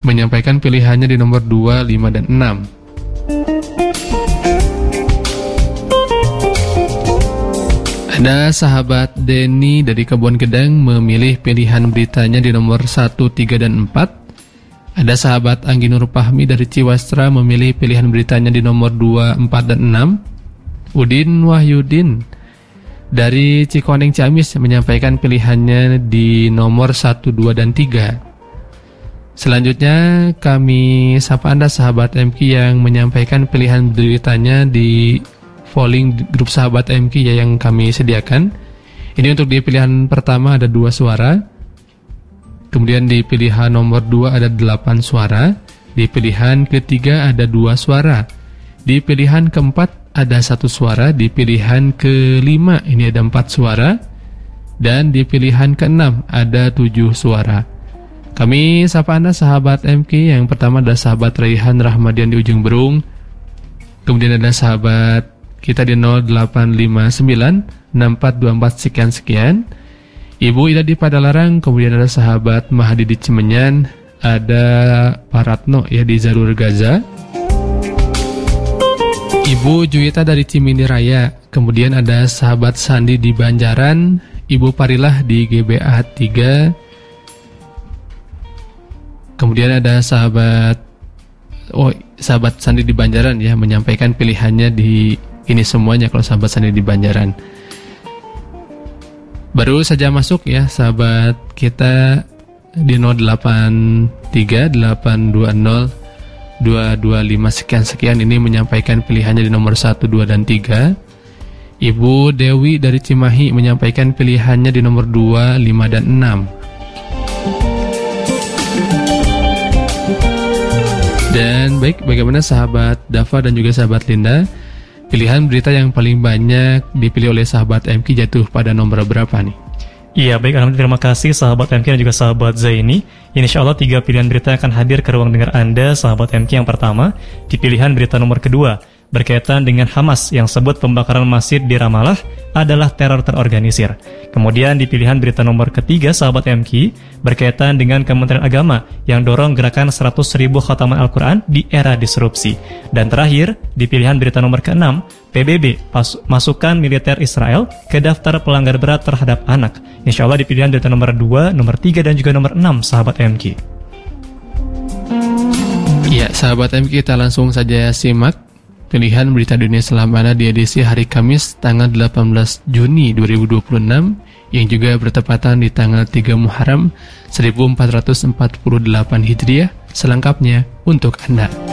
menyampaikan pilihannya di nomor 2, 5, dan 6. Ada sahabat Denny dari Kebon Gedang memilih pilihan beritanya di nomor 1, 3, dan 4. Ada sahabat Anggi Nur Fahmi dari Ciwastra memilih pilihan beritanya di nomor 2, 4, dan 6. Udin Wahyudin dari Cikoneng Ciamis menyampaikan pilihannya di nomor 1, 2, dan 3. Selanjutnya kami sapa Anda sahabat MQ yang menyampaikan pilihan beritanya di polling grup sahabat MQ yang kami sediakan. Ini untuk di pilihan pertama ada 2 suara. Kemudian di pilihan nomor 2 ada 8 suara. Di pilihan ketiga ada 2 suara. Di pilihan keempat ada 1 suara. Di pilihan kelima ini ada 4 suara. Dan di pilihan keenam ada 7 suara. Kami sapa Anda sahabat MQ. Yang pertama ada sahabat Raihan Rahmadian di Ujung Berung. Kemudian ada sahabat kita di 0859 6424 sekian. Ibu Ida di Padalarang. Kemudian ada sahabat Mahadi di Cimenyan. Ada Pak Ratno ya di Zarur Gaza. Ibu Juwita dari Cimindi Raya. Kemudian ada sahabat Sandi di Banjaran. Ibu Parilah di GBA 3. Kemudian ada sahabat Sandi di Banjaran ya menyampaikan pilihannya di ini semuanya kalau sahabat Sandi di Banjaran. Baru saja masuk ya sahabat kita di 0838202225 sekian ini menyampaikan pilihannya di nomor 1, 2, dan 3. Ibu Dewi dari Cimahi menyampaikan pilihannya di nomor 2, 5, dan 6. Dan baik, bagaimana sahabat Dava dan juga sahabat Linda? Pilihan berita yang paling banyak dipilih oleh sahabat MQ jatuh pada nomor berapa nih? Iya, baik, alhamdulillah, terima kasih sahabat MQ dan juga sahabat Zaini. Insya Allah 3 pilihan berita akan hadir ke ruang dengar Anda, sahabat MQ. Yang pertama, di pilihan berita nomor kedua, berkaitan dengan Hamas yang sebut pembakaran masjid di Ramallah adalah teror terorganisir. Kemudian di pilihan berita nomor ketiga, sahabat MQ, berkaitan dengan Kementerian Agama yang dorong gerakan 100.000 khataman Al-Quran di era disrupsi. Dan terakhir, di pilihan berita nomor ke-6, PBB masukkan militer Israel ke daftar pelanggar berat terhadap anak. Insya Allah di pilihan berita nomor 2, nomor 3, dan juga nomor 6, sahabat MQ. Ya, sahabat MQ, kita langsung saja simak pilihan berita dunia selamanya di edisi hari Kamis tanggal 18 Juni 2026 yang juga bertepatan di tanggal 3 Muharram 1448 Hijriah. Selengkapnya untuk Anda.